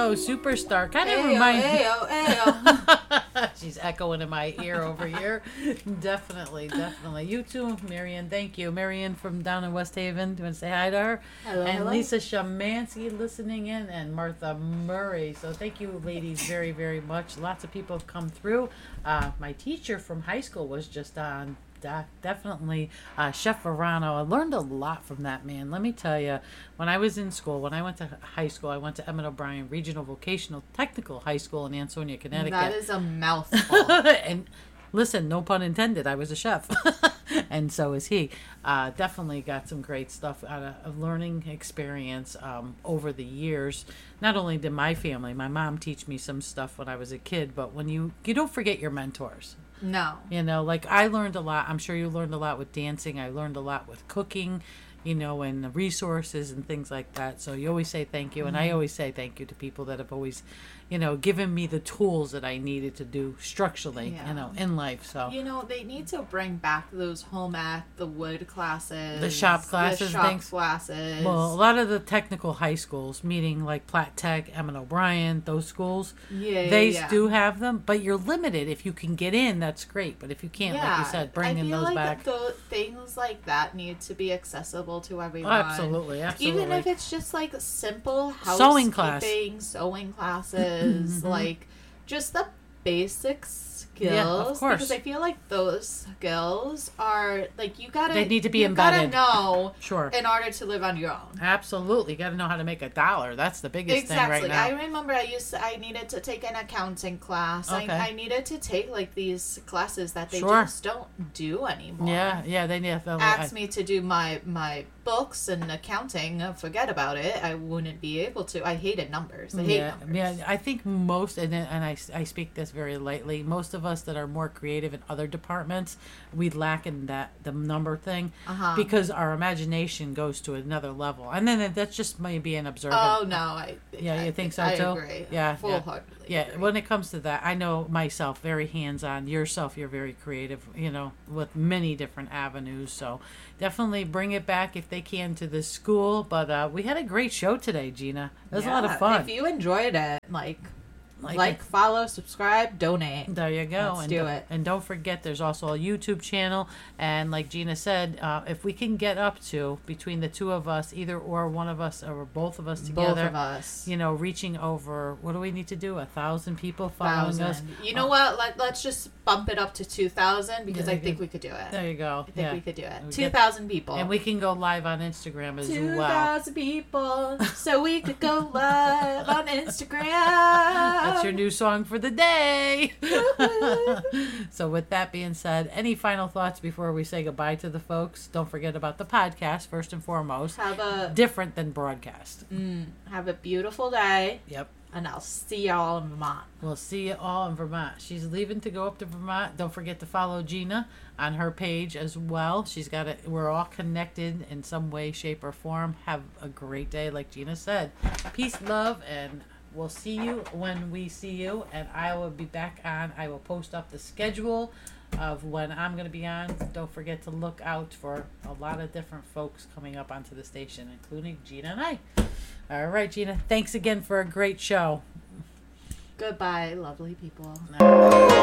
Ayo, superstar. Kind of reminds me. Ayo. She's echoing in my ear over here. Definitely. You too, Marianne. Thank you. Marianne from down in West Haven. Do you want to say hi to her? Hello. Lisa Shamansky listening in, and Martha Murray. So thank you, ladies, very, very much. Lots of people have come through. My teacher from high school was just on. Definitely Chef Verano. I learned a lot from that man. Let me tell you, when I was in school, when I went to high school, I went to Emmett O'Brien Regional Vocational Technical High School in Ansonia, Connecticut. That is a mouthful. And listen, no pun intended, I was a chef. And so is he. Definitely got some great stuff out of learning experience over the years. Not only did my mom teach me some stuff when I was a kid, but when you don't forget your mentors. No. You know, like I learned a lot. I'm sure you learned a lot with dancing. I learned a lot with cooking, and the resources and things like that. So you always say thank you. And I always say thank you to people that have always, given me the tools that I needed to do structurally, in life. So, they need to bring back those home ec, the wood classes. The shop classes. Classes. Well, a lot of the technical high schools, meaning like Platt Tech, Emmett O'Brien, those schools, they do have them. But you're limited. If you can get in, that's great. But if you can't, like you said, bringing those back. Things like that need to be accessible to everyone. Oh, absolutely. Even if it's just like simple sewing classes, like just the basic skills. Yeah, of course. Because I feel like those skills are like they need to be embedded. You gotta know sure. in order to live on your own. Absolutely. You gotta know how to make $1. That's the biggest thing right now. I remember I needed to take an accounting class. Okay. I needed to take like these classes that they just don't do anymore. Yeah, they need to ask me to do my books and accounting. Forget about it. I wouldn't be able to. I hated numbers. I hate numbers. Yeah, I think most, and I speak this very lightly, most of us that are more creative in other departments, we lack in the number thing because our imagination goes to another level. And then that's just maybe an observant. Oh, no. You think so I too? Agree. Yeah. Full-heartedly. Yeah, when it comes to that, I know myself, very hands-on. Yourself, you're very creative, with many different avenues. So definitely bring it back if they can to the school. But we had a great show today, Gina. It was a lot of fun. If you enjoyed it, like, follow, subscribe, donate. There you go. Let's do it. And don't forget, there's also a YouTube channel. And like Gina said, if we can get up to, between the two of us, either or one of us or both of us together. Both of us. Reaching over, what do we need to do? 1,000 people following us. You know what? Let's just bump it up to 2,000 because I think we could do it. There you go. I think we could do it. 2,000 people. And we can go live on Instagram as 2,000 people. So we could go live on Instagram. That's your new song for the day. So with that being said, any final thoughts before we say goodbye to the folks? Don't forget about the podcast, first and foremost. Different than broadcast. Have a beautiful day. Yep. And I'll see y'all in Vermont. We'll see you all in Vermont. She's leaving to go up to Vermont. Don't forget to follow Gina on her page as well. She's got it. We're all connected in some way, shape, or form. Have a great day, like Gina said. Peace, love, and we'll see you when we see you. And I will be back on. I will post up the schedule of when I'm going to be on. Don't forget to look out for a lot of different folks coming up onto the station, including Gina and I. All right, Gina. Thanks again for a great show. Goodbye, lovely people.